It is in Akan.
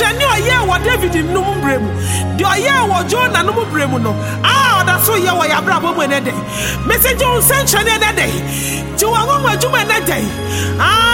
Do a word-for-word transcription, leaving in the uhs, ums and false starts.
nsɛnkyerɛnne ɔyɛ wɔ David nnum brɛ mu de ɔyɛ wɔ Jonah nnum brɛ mu no a ɔda so yɛ wɔ yɛabrabɔ mu ɛnɛ dɛ mesɛgye wo nsɛnkyerɛnne ɛnɛ dɛ ti wɔn nwoma adwuma ɛnɛ dɛ